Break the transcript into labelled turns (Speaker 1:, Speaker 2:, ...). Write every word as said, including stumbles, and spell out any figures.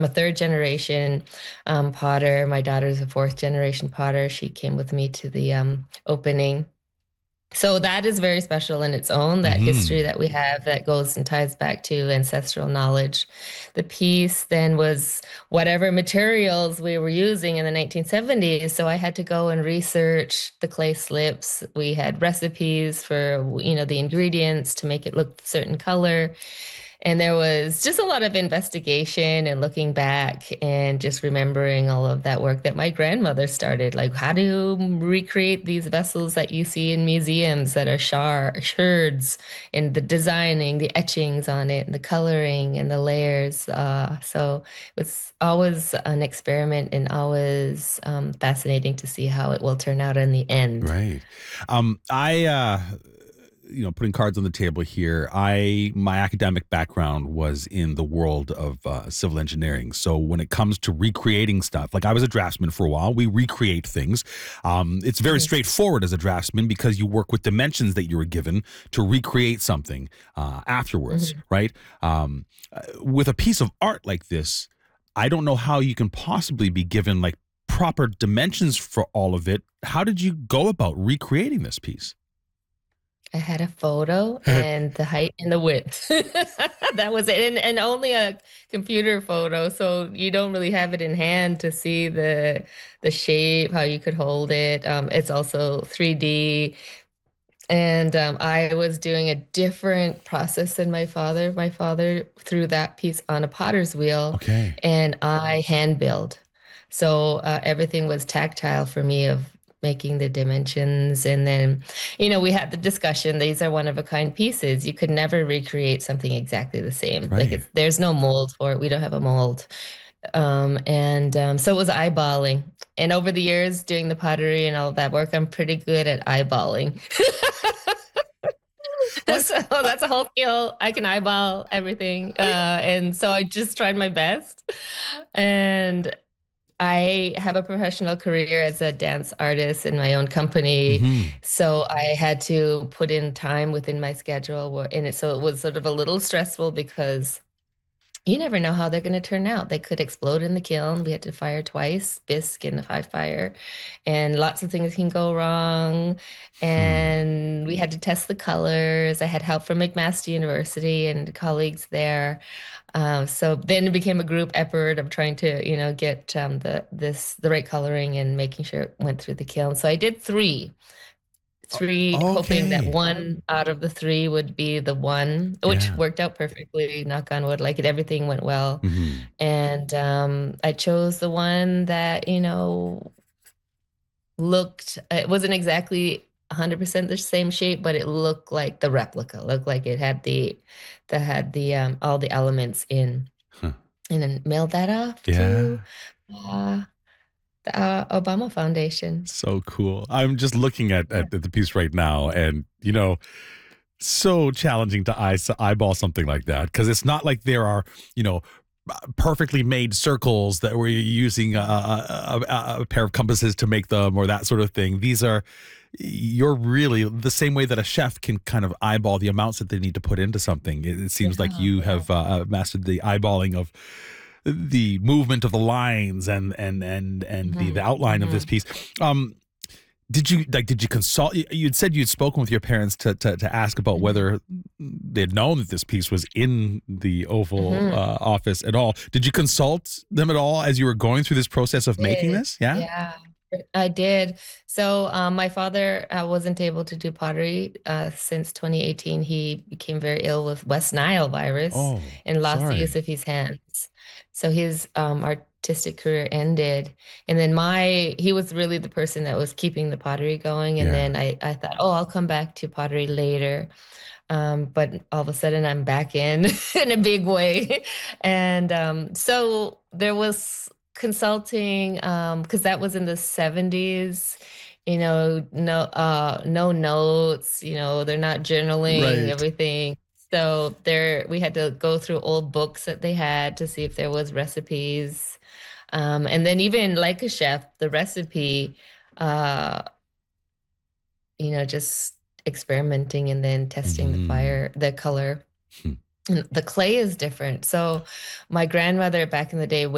Speaker 1: I'm a third generation um, potter. My daughter's a fourth generation potter. She came with me to the um, opening. So that is very special in its own, that history
Speaker 2: Hmm.
Speaker 1: that we have that goes and ties back to ancestral knowledge. The piece then was whatever materials we were using in the nineteen seventies. So I had to go and research the clay slips. We had recipes for, you know, the ingredients to make it look a certain color. And there was just a lot of investigation and looking back and just remembering all of that work that my grandmother started. Like, how do you recreate these vessels that you see in museums that are shar sherds, and the designing, the etchings on it, and the coloring and the layers. Uh, so it's always an experiment and always um, fascinating to see how it will turn out in the end.
Speaker 2: Right. Um, I, uh, you know, putting cards on the table here, I, my academic background was in the world of uh, civil engineering. So when it comes to recreating stuff, like I was a draftsman for a while, we recreate things. Um, it's very
Speaker 1: Mhm.
Speaker 2: straightforward as a draftsman because you work with dimensions that you were given to recreate something uh, afterwards,
Speaker 1: Mhm.
Speaker 2: right? Um, uh, with a piece of art like this, I don't know how you can possibly be given like proper dimensions for all of it. How did you go about recreating this piece?
Speaker 1: I had a photo and the height and the width. That was it. And, and only a computer photo, so you don't really have it in hand to see the the shape, how you could hold it. Um, it's also three D. And um, I was doing a different process than my father. My father threw that piece on a potter's wheel,
Speaker 2: Okay.
Speaker 1: and I hand build. So uh, everything was tactile for me of making the dimensions. And then, you know, we had the discussion. These are one of a kind pieces. You could never recreate something exactly the same. Like
Speaker 2: Right.
Speaker 1: it's there's no mold for it. We don't have a mold. Um, and um, so it was eyeballing. And over the years, doing the pottery and all of that work, I'm pretty good at eyeballing.
Speaker 2: What?
Speaker 1: So that's a whole skill. I can eyeball everything. Uh, and so I just tried my best. And I have a professional career as a dance artist in my own company.
Speaker 2: Hmm.
Speaker 1: So I had to put in time within my schedule where- in it. So it was sort of a little stressful because you never know how they're going to turn out. They could explode in the kiln. We had to fire twice, bisque and high fire, and lots of things can go wrong.
Speaker 2: Hmm.
Speaker 1: And we had to test the colors. I had help from McMaster University and colleagues there. Um, so then it became a group effort of trying to, you know, get um, the this the right coloring and making sure it went through the kiln. So I did three three, hoping that
Speaker 2: Okay.
Speaker 1: one out of the three would be the one, which
Speaker 2: Yeah.
Speaker 1: worked out perfectly, knock on wood, like it, everything went well.
Speaker 2: Hmm.
Speaker 1: And um, I chose the one that, you know, looked, it wasn't exactly one hundred percent the same shape, but it looked like the replica, looked like it had the, that had the, um, all the elements in.
Speaker 2: Huh.
Speaker 1: And then mailed that off to
Speaker 2: Yeah.
Speaker 1: uh, the uh, Obama Foundation.
Speaker 2: So cool. I'm just looking at,
Speaker 1: Yeah.
Speaker 2: at the piece right now, and you know, so challenging to eye, eyeball something like that because it's not like there are, you know, perfectly made circles that we're using a, a, a, a pair of compasses to make them or that sort of thing. These are, you're really the same way that a chef can kind of eyeball the amounts that they need to put into something. It, it seems like
Speaker 1: Yeah,
Speaker 2: you
Speaker 1: yeah.
Speaker 2: have uh, uh, mastered the eyeballing of the movement of the lines and and and and the, the
Speaker 1: Mhm,
Speaker 2: outline of this
Speaker 1: mhm.
Speaker 2: piece. Um, did you like? Did you consult? You you'd said you'd spoken with your parents to to, to ask about
Speaker 1: Mhm.
Speaker 2: whether they'd known that this piece was in the Oval
Speaker 1: Mhm.
Speaker 2: uh, Office at all. Did you consult them at all as you were going through this process of making
Speaker 1: Did.
Speaker 2: this? Yeah.
Speaker 1: Yeah, I did. So, um, my father uh, wasn't able to do pottery uh, since twenty eighteen. He became very ill with West Nile virus
Speaker 2: Oh,
Speaker 1: and lost the use
Speaker 2: sorry.
Speaker 1: of his hands. So his um, artistic career ended. And then my, he was really the person that was keeping the pottery going. And
Speaker 2: Yeah.
Speaker 1: then I, I thought, oh, I'll come back to pottery later. Um, but all of a sudden I'm back in in a big way. And um, so there was consulting um, because that was in the seventies, you know, no uh no notes, you know, they're not journaling
Speaker 2: Right.
Speaker 1: everything. So there we had to go through old books that they had to see if there was recipes. Um, and then even like a chef, the recipe, uh, you know, just experimenting and then testing the
Speaker 2: Hmm.
Speaker 1: fire, the color. And the clay is different. So my grandmother back in the day would